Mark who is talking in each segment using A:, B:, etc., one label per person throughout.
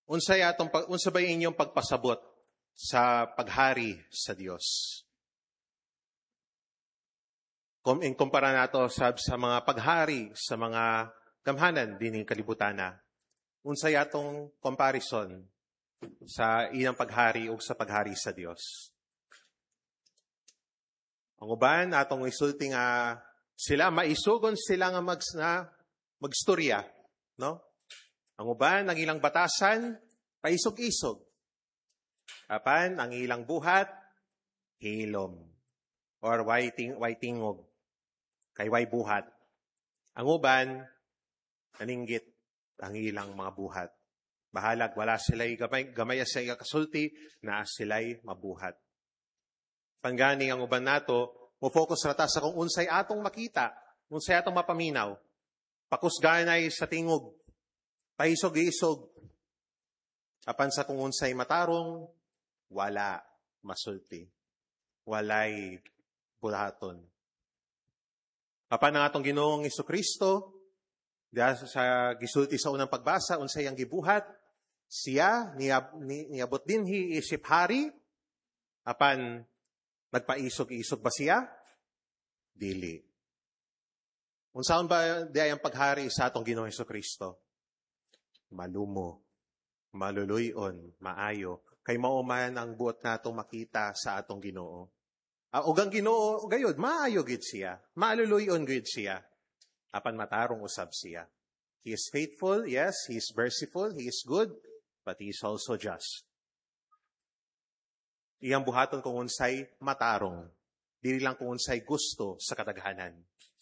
A: unsa ba inyong pagpasabot sa paghari sa Dios? Kumpara nato sa mga paghari sa mga gamhanan dining kalibutana. Unsa yatong comparison sa iyang paghari o sa paghari sa Dios? Ang uban atong isulti nga sila maisugon sila nga magstorya, no? Ang uban ang ilang batasan paisog-isog. Apan ang ilang buhat hilom or waitingog kay way buhat. Ang uban naninggit ang ilang mga buhat. Bahalag wala sila'y gamay sa kasulti na sila'y mabuhat. Panggani ang uban nato, mo-focus rata sa kung unsay atong makita, unsay atong mapaminaw. Pakusganay sa tingog, paisog-isog. Apan sa kung unsay matarong, wala masulti. Walay buhaton. Apan ang atong Ginoong Jesucristo, diya sa gisulti sa unang pagbasa, unsay ang gibuhat, siya niabot dinhi isip hari, apan nagpaisog-isog ba siya? Dili. Unsaon ba diay ang paghari sa atong Ginoong Jesucristo? Malumo, maluluyon, maayo, kay mao man ang buot natong makita sa atong Ginoo. Ug ang Ginoo gayud maayo gid siya, maluluyon gid siya. Apan matarong usab siya. He is faithful, yes, he is merciful, he is good, but he is also just. Iyang buhaton kung unsay matarong, dili lang kung unsay gusto sa kadaghanan.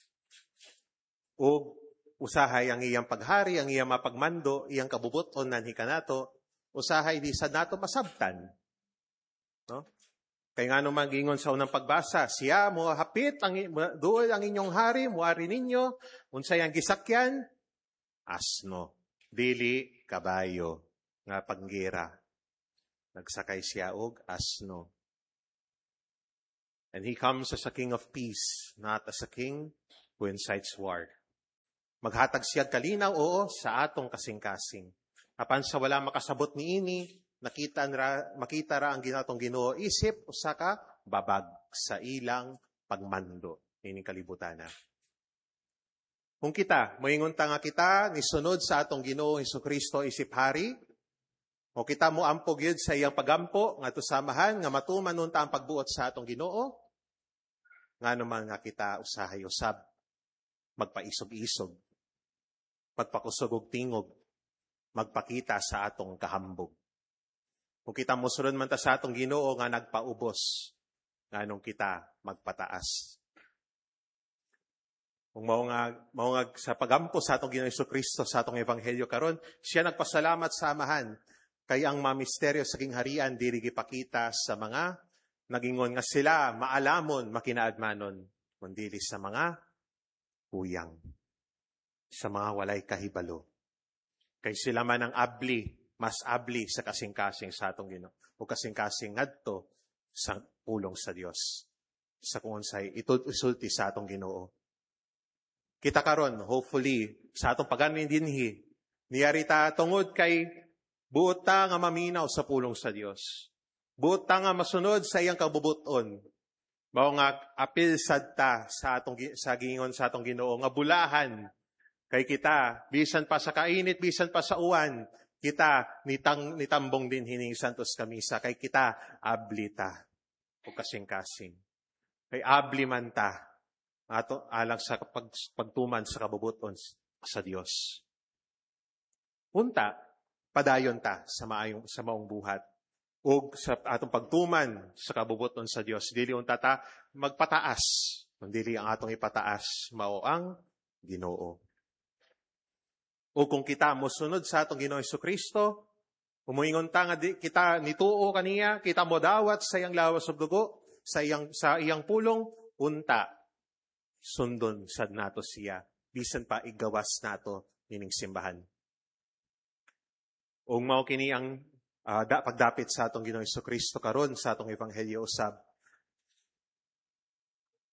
A: O usahay ang iyang paghari, ang iyang mapagmando, iyang kabubuton nanhi kanato, usahay di sad nato masabtan. No? Kaya nga nung magingon sa unang pagbasa, siya mo hapit duol ang inyong hari, muari ninyo, unsay ang gisakyan, asno, dili kabayo, nga panggira. Nagsakay siya og asno. And he comes as a king of peace, not as a king who incites war. Maghatag siya kalinaw, oo, sa atong kasing-kasing. Apan sa wala makasabot niini, makita ra ang ginatong Ginoo isip usa ka babag sa ilang pagmando ining kalibutana. Kung kita moingon ta nga kita nisunod sa atong Ginoo Jesucristo isip hari, o kita mo ampog yun sa iyang pagampo nga tusamahan nga matuman unta ang pagbuot sa atong Ginoo, nga naman nga kita usahay usab magpaisog-isog, magpakusog og tingog, magpakita sa atong kahambog. Kung kita musulod man ta sa atong Ginoo nga nagpaubos, nganong kita magpataas. Kung mao nga sa pagampo sa atong Ginoong Jesucristo sa atong ebanghelyo karon, siya nagpasalamat sa amahan kay ang mga misteryo sa kingharian dili gipakita sa mga nagingon nga sila maalamon makinaagmanon, kundi sa mga kuyang, sa mga walay kahibalo. Kay sila man ang mas abli sa kasing-kasing sa atong Ginoo o kasing-kasing ngadto sa pulong sa Dios sa kung unsay isulti sa atong Ginoo. Kita karon hopefully sa atong paganin dinhi niyari ta tungod kay buot ta nga maminaw sa pulong sa Dios. Buot ta nga masunod sa iyang kabubuton. Mao nga apil sad ta sa gingon sa atong Ginoo nga bulahan kay kita bisan pa sa kainit, bisan pa sa uwan, kita nitambong din hining Santos Kamisa, kay kita abli ta o kasing-kasing. Kay abli man ta ato alang sa pagtuman sa kabubuton sa Dios. Unta, padayon ta sa maong buhat o sa atong pagtuman sa kabubuton sa Dios. Dili unta ta magpataas, kundi ang atong ipataas mao ang Ginoo. O kung kita mosunod sa atong Ginoong Jesucristo, umuingon ta nga kita nituo kaniya, kita mo dawat sa iyang lawas ug dugo, sa iyang pulong, unta sundon sad nato siya, bisan pa igawas nato ining simbahan. O mao kini ang pagdapit sa atong Ginoong Jesucristo karon sa atong ebanghelyo usab.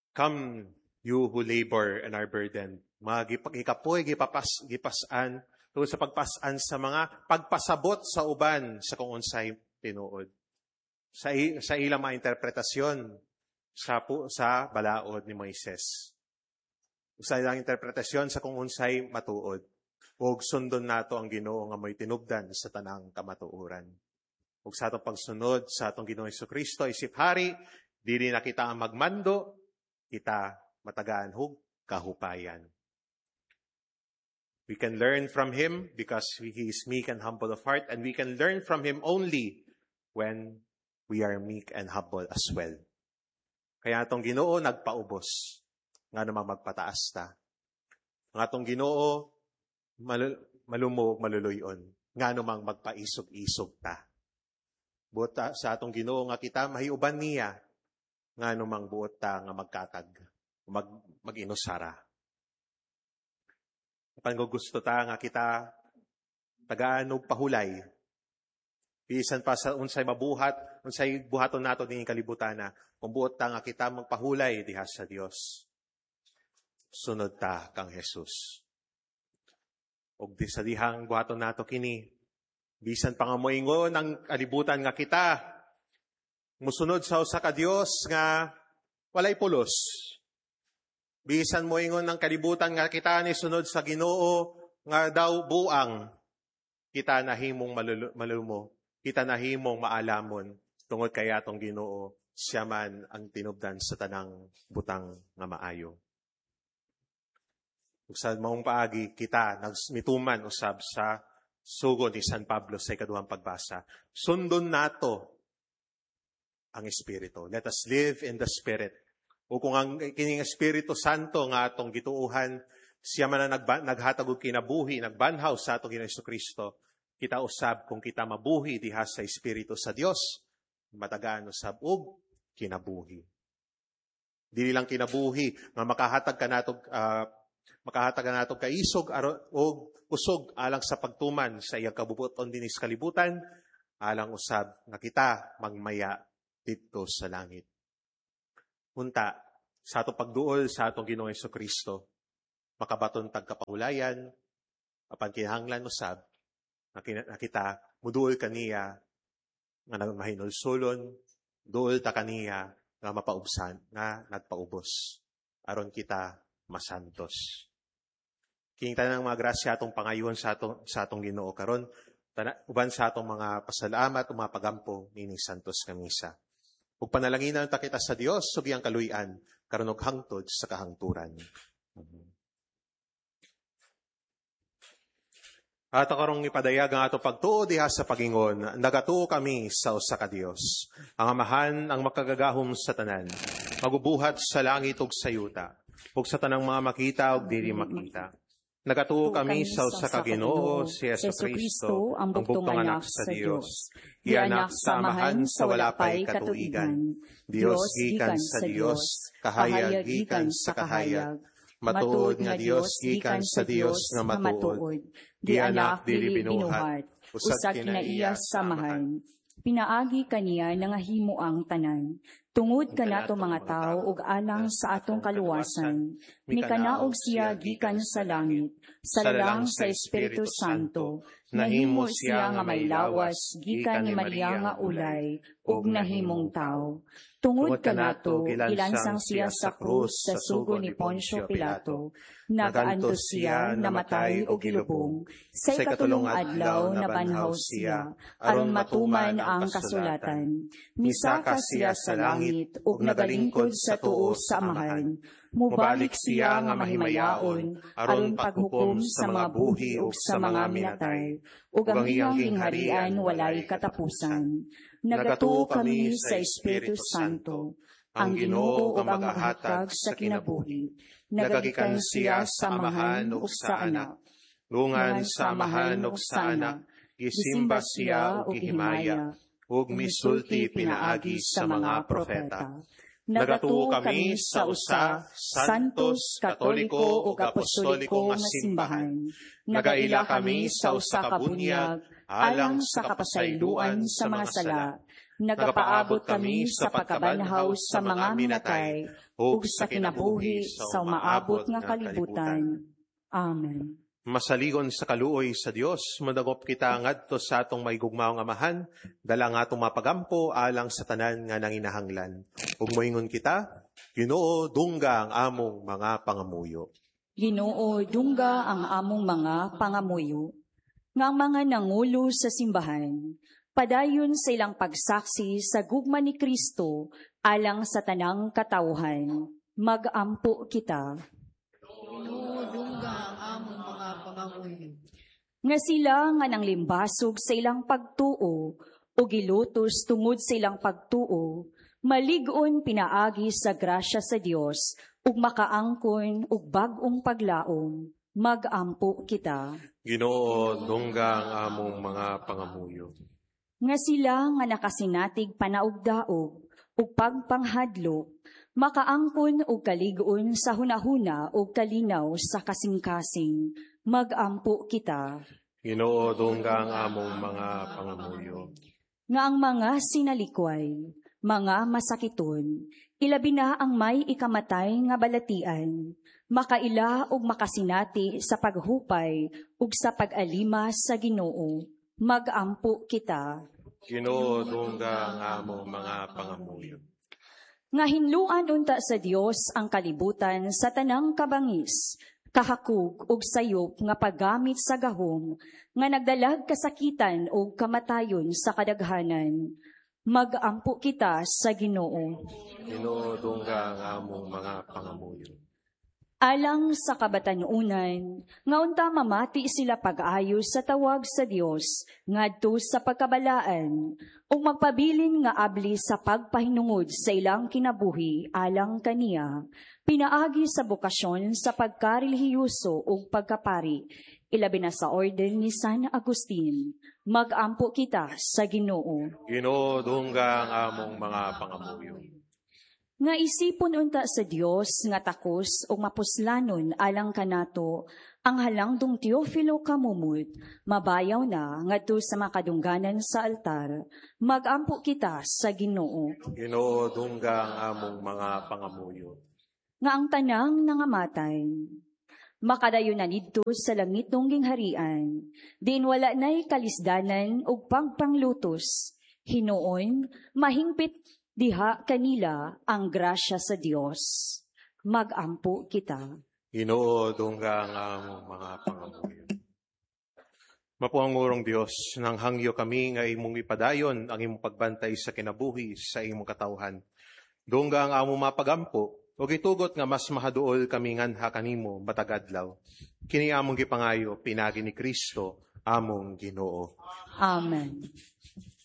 A: Come, you who labor and are burdened. Gikapoy, gipasan tungod sa pagpasan sa mga pagpasabot sa uban sa kung unsay tinuod. Sa ilang mga interpretasyon sa balaod ni Moises. Sa ilang interpretasyon sa kung unsay matuod. Ug sundon nato ang Ginoo nga mo'y tinubdan sa tanang kamatuoran. Ug sa atong pagsunod sa atong Ginoong Jesucristo isip hari, dili na kita ang magmando, kita matagaan hug kahupayan. We can learn from Him because He is meek and humble of heart, and we can learn from Him only when we are meek and humble as well. Kaya atong Ginoo nagpaubos, nga naman magpataas ta. Ang atong Ginoo malumog, maluluyon, nga naman magpaisog-isog ta. Buot ta sa atong Ginoo nga kita mahiuban niya, nga naman buot ta nga magkatag, mag-inusara. Kapag gusto ta nga kita tagaan og pahulay, bisan pa sa unsay mabuhat, unsay buhaton nato ning kalibutan na, kung buot ta nga kita magpahulay diha sa Dios. Sunod ta kang Jesus. Og di sa dihang buhaton nato kini, bisan pa nga moingon ang kalibutan nga kita, musunod sa usa ka Dios nga walay pulos. Bisan moingon ang kalibutan nga kita ni sunod sa Ginoo nga daw buang, kita nahimong malumo. Kita nahimong maalamon tungod kay atong Ginoo, siya man ang tinubdan sa tanang butang nga maayo. Ug sa maong paagi kita nagmituman usab sa sugo ni San Pablo sa ikaduhang pagbasa. Sundon nato ang Espiritu. Let us live in the Spirit. O kung ang kining Espiritu Santo nga atong gituuhan, siya man ang naghatag og kinabuhi, nagbanhaw sa atong Ginoong Jesucristo, kita usab kung kita mabuhi diha sa Espiritu sa Dios, matagaan usab og kinabuhi. Dili lang kinabuhi nga makahatag ka natog kaisog og usog alang sa pagtuman sa iyang kabubuton dinis kalibutan, alang usab nga kita magmaya didto sa langit. Unta sa atong pagduol sa atong Ginoong Jesucristo, makabaton tag kapahulayan, apan kinahanglan usab na kita muduol kaniya nga nagmahinulsulon, duol ta kaniya nga mapaubsan, nga nagpaubos, aron kita masantos. Kining tanang mga grasya atong pangayon sa atong Ginoo karon, uban sa atong mga pasalamat o mga pagampo nini Santos nga misa. Ug panalanginan ta kita sa Dios ug iyang kaluy-an karon og hangtod sa kahangturan. Ato karong ipadayag ang ato pagtuo diha sa pagingon, nagatuo kami sa usa ka Dios, ang Amahan, ang makagagahom sa tanan, magubuhat sa langit ug sa yuta, ug sa tanang mga makita ug dili makita. Nagatuo kami sa usa ka Ginoo, si Jesucristo, ang bugtong anak sa Dios, gianak sa Amahan sa wala pay katuigan, Dios gikan sa Dios, kahayag gikan sa kahayag, matuod nga Dios gikan sa Dios nga matuod, gianak dili binuhat, usat kinaiya samahan. Pinaagi kaniya nga himo ang tanan. Tungod kanato mga tao ug alang sa atong kaluwasan, ni kanaog siya gikan sa langit, salalang sa Espiritu Santo, nahimo siya nga may lawas gikan ni Maria nga ulay, ug nahimong tao. Tungod kanato, ilansang siya sa krus sa sugo ni Poncio Pilato, nagaantos siya, namatay o gilubong, sa ikatulong adlaw na banhaw siya, aron matuman ang kasulatan. Misaka siya sa langit, ug nagalingkod sa tuo sa Amahan. Mubalik siya nga mahimayaon, aron paghukom sa mga buhi ug sa mga minatay, ug ang iyang gingharian walay katapusan. Nagatuo kami sa Espiritu Santo, ang Ginoo ug ang magahatag sa kinabuhi. Nagagikan siya sa Amahan ug sa Anak. Lungan sa Amahan ug sa Anak, gisimba siya ug gihimaya, ug misulti pinaagi sa mga propeta. Nagatuo kami sa usa, santos, katoliko ug apostoliko nga simbahan. Nagaila kami sa usa ka bunyag, alang sa kapasayloan sa mga sala. Nagapaabot kami sa pagkabanhaw sa mga minatay, ug sa kinabuhi sa umaabot nga kalibutan. Amen. Masaligon sa kaluoy sa Dios, madagop kita ngadto sa atong maigugmaong amahan, dala nga atong mapagampo alang sa tanan nga nanginahanglan. Ug moingon kita, Ginoo dungga ang among mga pangamuyo.
B: Ginoo dungga ang among mga pangamuyo. Nga ang mga nangulo sa simbahan, padayon sa ilang pagsaksi sa gugma ni Kristo alang sa tanang katawhan. Magampo kita.
C: Ginoo dungga ang among mga pangamuyo.
B: Nga sila nga nang limbasog sa ilang pagtuo o gilutos tungod sa ilang pagtuo, maligon pinaagi sa grasya sa Dios ug makaangkon og bag-ong paglaom. Magampo kita.
A: Ginoo dungga ang among mga pangamuyo.
B: Nga sila nga nakasinatig panaugdaog ug pagpanghadlok, makaangkon og kaligon sa hunahuna ug kalinaw sa kasing-kasing. Magampo kita.
A: Ginoo dungga ang among mga pangamuyo.
B: Nga ang mga sinalikway, mga masakiton, ilabi na ang may ikamatay nga balatian, makaila ug makasinati sa paghupay ug sa pag-alima sa Ginoo. Magampo kita.
A: Ginoo dungga ang among mga pangamuyo.
B: Nga hinluan unta sa Dios ang kalibutan sa tanang kabangis, kahakog ug sayop nga paggamit sa gahom, nga nagdalag kasakitan ug kamatayon sa kadaghanan. Magampo kita sa Ginoo.
A: Ginoo dungga ang among mga pangamuyo.
B: Alang sa kabatanunan, nga unta mamati sila pag-ayo sa tawag sa Dios, ngadto sa pagkabalaan, ug magpabilin nga abli sa pagpahinungod sa ilang kinabuhi alang kaniya, pinaagi sa bokasyon sa pagkarelihiyoso ug pagkapari, ilabi na sa orden ni San Agustin. Magampo kita sa Ginoo.
A: Ginoo dungga ang among mga pangamuyo.
B: Nga isipon unta sa Dios nga takos o mapuslanon alang kanato, ang halangdong Teofilo kamumut, mabayaw na ngadto sa makadungganan sa altar. Magampo kita sa Ginoo.
A: Ginoo dungga ang among mga pangamuyo.
B: Nga ang tanang nangamatay, makadayon na nidto sa langit ng gingharian, din wala na'y kalisdanan o pagpanglutos, hinoon, mahingpit diha kanila ang grasya sa Dios. Magampo kita.
A: Ginoo dungga ang among mga pangamuyo. Mapuangurong Dios, nang hangyo kami nga imong ipadayon ang imong pagbantay sa kinabuhi sa imong katawhan. Dungga ang among mapagampo, o gitugot nga mas mahaduol kami nganha kanimo matag adlaw. Kini among gipangayo pinagi ni Kristo, among Ginoo.
B: Amen.